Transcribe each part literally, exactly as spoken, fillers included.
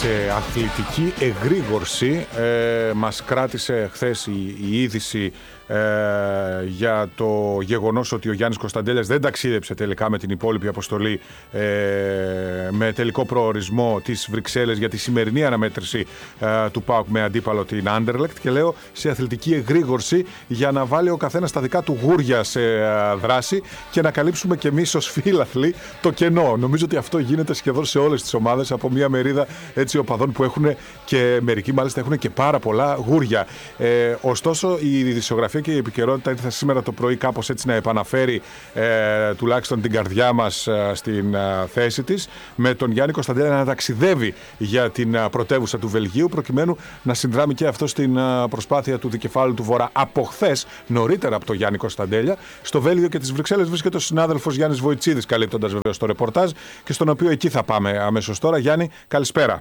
σε αθλητική εγρήγορση. Ε, μας κράτησε χθες η, η είδηση ε, για το γεγονός ότι ο Γιάννης Κωνσταντέλιας δεν ταξίδεψε τελικά με την υπόλοιπη αποστολή ε, με τελικό προορισμό τις Βρυξέλλες για τη σημερινή αναμέτρηση ε, του ΠΑΟΚ με αντίπαλο την Άντερλεκτ, και λέω σε αθλητική εγρήγορση για να βάλει ο καθένας τα δικά του γούρια σε ε, δράση και να καλύψουμε και εμείς ως φίλαθλοι το κενό. Νομίζω ότι αυτό γίνεται σχεδόν σε όλες τις ομάδες από μια μερίδα έτσι οπαδών που έχουν, και μερικοί μάλιστα έχουν και πάρα πολλά γούρια. Ε, ωστόσο η ειδησιογραφία και η επικαιρότητα ήρθε σήμερα το πρωί κάπως έτσι να επαναφέρει ε, τουλάχιστον την καρδιά μας ε, στην ε, θέση της, με τον Γιάννη Κωνσταντέλια να ταξιδεύει για την ε, πρωτεύουσα του Βελγίου, προκειμένου να συνδράμει και αυτό στην ε, προσπάθεια του δικεφάλου του Βορρά. Από χθες, νωρίτερα από τον Γιάννη Κωνσταντέλια, στο Βέλγιο και τις Βρυξέλλες βρίσκεται ο συνάδελφος Γιάννης Βοητσίδης, καλύπτοντας βεβαίως το ρεπορτάζ, και στον οποίο εκεί θα πάμε αμέσως τώρα. Γιάννη, καλησπέρα.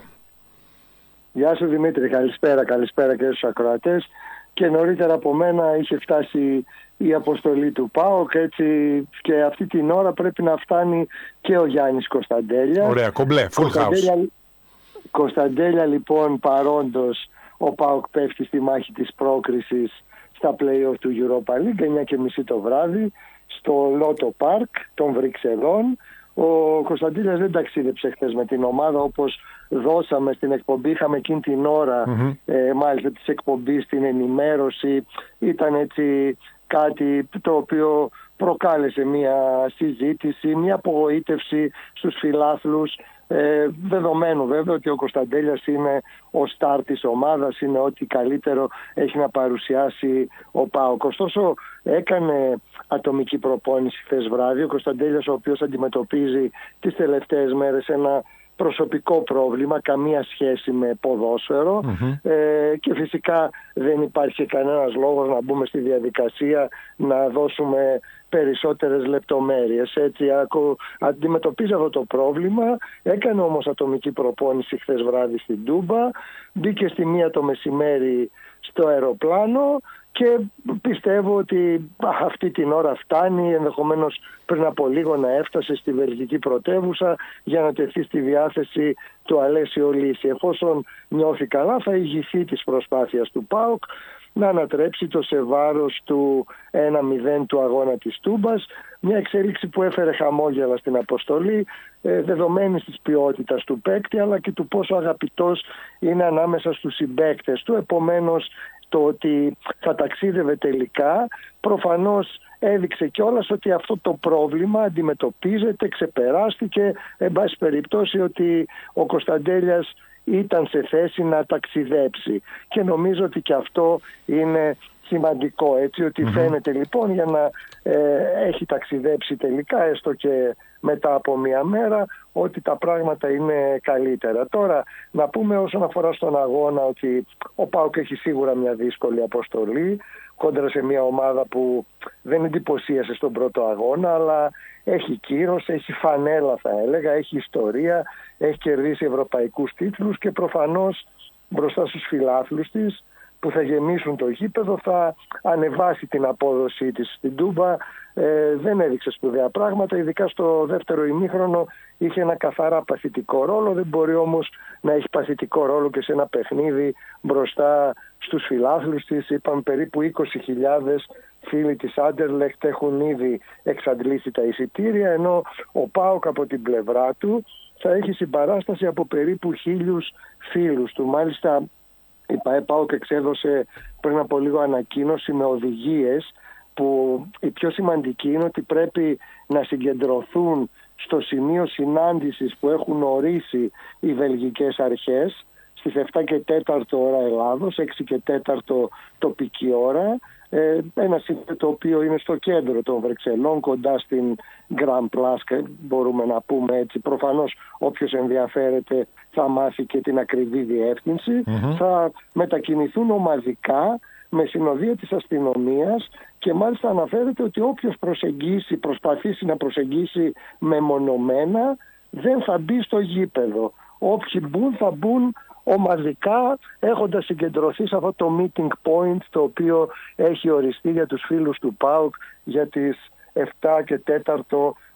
Γεια σου Δημήτρη, καλησπέρα, καλησπέρα και στους ακροατές. Και νωρίτερα από μένα είχε φτάσει η αποστολή του ΠΑΟΚ, έτσι, και αυτή την ώρα πρέπει να φτάνει και ο Γιάννης Κωνσταντέλια. Ωραία, κομπλέ, full Κωνσταντέλια, house. Κωνσταντέλια λοιπόν παρόντος, ο ΠΑΟΚ πέφτει στη μάχη της πρόκρισης στα play-off του Europa League, εννιά και μισή το βράδυ, στο Λότο Πάρκ των Βρυξελών. Ο Κωνσταντέλιας δεν ταξίδεψε χθες με την ομάδα, όπως δώσαμε στην εκπομπή. Είχαμε εκείνη την ώρα mm-hmm. ε, μάλιστα της εκπομπής την ενημέρωση. Ήταν έτσι κάτι το οποίο προκάλεσε μια συζήτηση, μια απογοήτευση στους φιλάθλους, ε, δεδομένου βέβαια ότι ο Κωνσταντέλιας είναι ο στάρ της ομάδας, είναι ό,τι καλύτερο έχει να παρουσιάσει ο ΠΑΟΚ. Ωστόσο έκανε ατομική προπόνηση χθες βράδυ ο Κωνσταντέλιας, ο οποίος αντιμετωπίζει τις τελευταίες μέρες ένα προσωπικό πρόβλημα, καμία σχέση με ποδόσφαιρο, mm-hmm. ε, και φυσικά δεν υπάρχει κανένας λόγος να μπούμε στη διαδικασία να δώσουμε περισσότερες λεπτομέρειες. Έτσι ακο, αντιμετωπίζει αυτό το πρόβλημα, έκανε όμως ατομική προπόνηση χθες βράδυ στην Τούμπα, μπήκε στη μία το μεσημέρι στο αεροπλάνο και πιστεύω ότι αυτή την ώρα φτάνει, ενδεχομένως πριν από λίγο να έφτασε στη βελγική πρωτεύουσα για να τεθεί στη διάθεση του Αλέσιο Λύση. Εφόσον νιώθει καλά, θα ηγηθεί της προσπάθειας του ΠΑΟΚ να ανατρέψει το σε βάρος του ένα μηδέν του αγώνα της Τούμπας, μια εξέλιξη που έφερε χαμόγελα στην αποστολή, ε, δεδομένης της ποιότητας του παίκτη, αλλά και του πόσο αγαπητός είναι ανάμεσα στους συμπαίκτες του. Επομένως, το ότι θα ταξίδευε τελικά προφανώς έδειξε κιόλας ότι αυτό το πρόβλημα αντιμετωπίζεται, ξεπεράστηκε, εν πάση περιπτώσει ότι ο Κωνσταντέλιας ήταν σε θέση να ταξιδέψει, και νομίζω ότι και αυτό είναι σημαντικό, έτσι, ότι mm-hmm. φαίνεται λοιπόν για να ε, έχει ταξιδέψει τελικά, έστω και μετά από μία μέρα, ότι τα πράγματα είναι καλύτερα. Τώρα να πούμε όσον αφορά στον αγώνα ότι ο ΠΑΟΚ έχει σίγουρα μια δύσκολη αποστολή κόντρα σε μια ομάδα που δεν εντυπωσίασε στον πρώτο αγώνα, αλλά έχει κύρος, έχει φανέλα θα έλεγα, έχει ιστορία, έχει κερδίσει ευρωπαϊκούς τίτλους και προφανώς μπροστά στους φιλάθλους της που θα γεμίσουν το γήπεδο θα ανεβάσει την απόδοσή της. Στην Τούμπα ε, δεν έδειξε σπουδαία πράγματα, ειδικά στο δεύτερο ημίχρονο είχε ένα καθαρά παθητικό ρόλο, δεν μπορεί όμως να έχει παθητικό ρόλο και σε ένα παιχνίδι μπροστά στους φιλάθλους της. Είπαμε περίπου είκοσι χιλιάδες φίλοι της Άντερλεκτ έχουν ήδη εξαντλήσει τα εισιτήρια, ενώ ο ΠΑΟΚ από την πλευρά του θα έχει συμπαράσταση από περίπου χίλιους φίλους του. Μάλιστα η ΠΑΟΚ εξέδωσε πριν από λίγο ανακοίνωση με οδηγίες, που η πιο σημαντική είναι ότι πρέπει να συγκεντρωθούν στο σημείο συνάντησης που έχουν ορίσει οι βελγικές αρχές στις επτά και τέταρτο ώρα Ελλάδος, έξι και τέταρτο τοπική ώρα, ένα σημείο το οποίο είναι στο κέντρο των Βρυξελών, κοντά στην Grand Place, μπορούμε να πούμε έτσι. Προφανώς όποιος ενδιαφέρεται θα μάθει και την ακριβή διεύθυνση. Mm-hmm. Θα μετακινηθούν ομαδικά με συνοδεία της αστυνομίας, και μάλιστα αναφέρεται ότι όποιος προσεγγίσει, προσπαθήσει να προσεγγίσει μεμονωμένα δεν θα μπει στο γήπεδο. Όποιοι μπουν θα μπουν ομαδικά, έχοντας συγκεντρωθεί σε αυτό το meeting point το οποίο έχει οριστεί για τους φίλους του ΠΑΟΚ για τις επτά και τέταρτο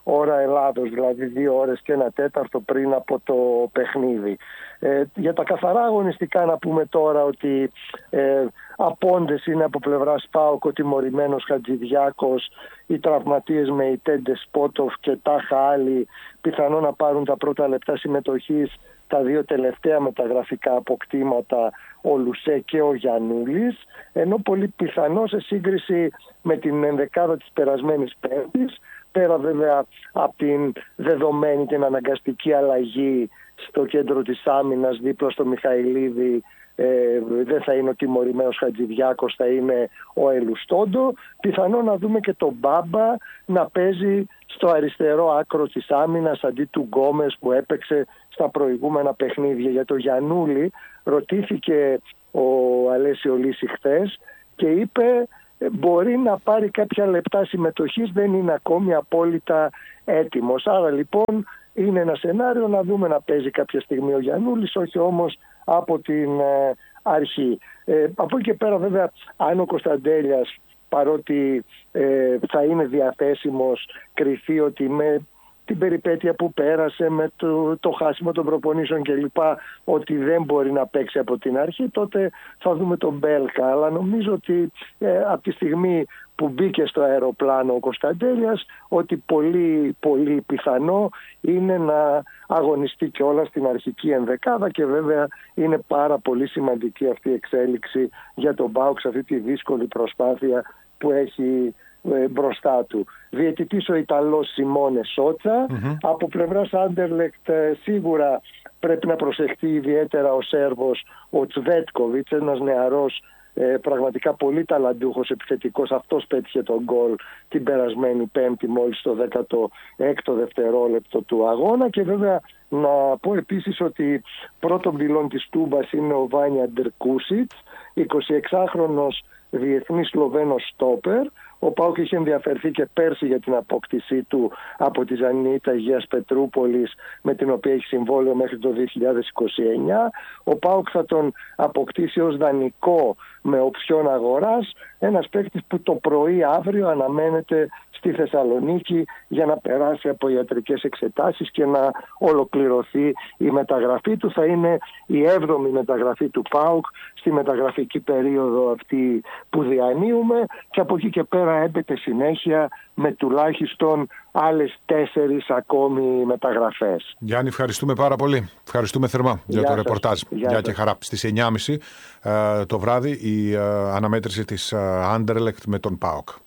ώρα Ελλάδος, δηλαδή δύο ώρες και ένα τέταρτο πριν από το παιχνίδι. Ε, για τα καθαρά αγωνιστικά να πούμε τώρα ότι ε, απόντες είναι από πλευράς ΠΑΟΚ ο τιμωρημένος Χατζηδιάκος, οι τραυματίες με η Τέντε Σπότοφ και τάχα άλλοι πιθανόν να πάρουν τα πρώτα λεπτά συμμετοχής, τα δύο τελευταία μεταγραφικά αποκτήματα, ο Λουσέ και ο Γιαννούλης, ενώ πολύ πιθανό σε σύγκριση με την ενδεκάδα της περασμένης Πέμπτης, πέρα βέβαια από την δεδομένη την αναγκαστική αλλαγή στο κέντρο της άμυνας δίπλα στο Μιχαηλίδη, ε, δεν θα είναι ο τιμωρημένος Χατζηδιάκος, θα είναι ο Ελουστόντο. Πιθανό να δούμε και τον Μπάμπα να παίζει στο αριστερό άκρο της άμυνας αντί του Γκόμες που έπαιξε στα προηγούμενα παιχνίδια. Για το Γιαννούλη ρωτήθηκε ο Αλέσιο Λύση χθες και είπε μπορεί να πάρει κάποια λεπτά συμμετοχής, δεν είναι ακόμη απόλυτα έτοιμος. Άρα λοιπόν είναι ένα σενάριο να δούμε να παίζει κάποια στιγμή ο Γιαννούλης, όχι όμως από την ε, αρχή. Ε, από εκεί και πέρα βέβαια αν ο Κωνσταντέλιας, παρότι ε, θα είναι διαθέσιμος, κριθεί ότι με την περιπέτεια που πέρασε, με το, το χάσιμο των προπονήσεων κλπ, ότι δεν μπορεί να παίξει από την αρχή, τότε θα δούμε τον Μπέλκα. Αλλά νομίζω ότι ε, από τη στιγμή που μπήκε στο αεροπλάνο ο Κωνσταντέλιας, ότι πολύ πολύ πιθανό είναι να αγωνιστεί και όλα στην αρχική ενδεκάδα και βέβαια είναι πάρα πολύ σημαντική αυτή η εξέλιξη για τον ΠΑΟΚ σε αυτή τη δύσκολη προσπάθεια που έχει μπροστά του. Διαιτητής ο Ιταλός Σιμώνε Σότσα. Mm-hmm. Από πλευράς Άντερλεκτ σίγουρα πρέπει να προσεχτεί ιδιαίτερα ο Σέρβος ο Τσβέτκοβιτς, ένας νεαρός ε, πραγματικά πολύ ταλαντούχος επιθετικός. Αυτός πέτυχε τον γκολ την περασμένη Πέμπτη μόλις το δέκατο έκτο δευτερόλεπτο του αγώνα. Και βέβαια να πω επίσης ότι πρώτον πυλών της Τούμπας είναι ο Βάνια Ντερκούσιτς, εικοσιεξάχρονος διεθνής Σλοβαίνος στόπερ. Ο ΠΑΟΚ είχε ενδιαφερθεί και πέρσι για την απόκτησή του από τη Ζανίτα Αγίας Πετρούπολης, με την οποία έχει συμβόλαιο μέχρι το δύο χιλιάδες είκοσι εννιά. Ο ΠΑΟΚ θα τον αποκτήσει ως δανεικό με οψιόν αγοράς, ένας παίκτης που το πρωί αύριο αναμένεται στη Θεσσαλονίκη για να περάσει από ιατρικές εξετάσεις και να ολοκληρωθεί η μεταγραφή του. Θα είναι η έβδομη μεταγραφή του ΠΑΟΚ στη μεταγραφική περίοδο αυτή που διανύουμε και από εκεί και πέρα έπεται συνέχεια με τουλάχιστον άλλες τέσσερις ακόμη μεταγραφές. Γιάννη, ευχαριστούμε πάρα πολύ. Ευχαριστούμε θερμά για, για το σας. Ρεπορτάζ. Γεια, Γεια και χαρά. Στις εννιά και τριάντα ε, το βράδυ η ε, αναμέτρηση της Άντερλεκτ με τον ΠΑΟΚ.